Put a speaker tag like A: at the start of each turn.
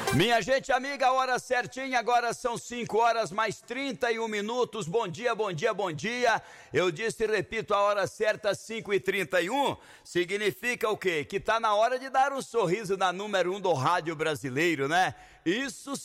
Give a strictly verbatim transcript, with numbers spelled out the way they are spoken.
A: Minha gente amiga, a hora certinha, agora são cinco horas mais trinta e um minutos. Bom dia, bom dia, bom dia. Eu disse e repito, a hora certa, cinco e trinta e um, significa o quê? Que tá na hora de dar um sorriso na número um do rádio brasileiro, né? Isso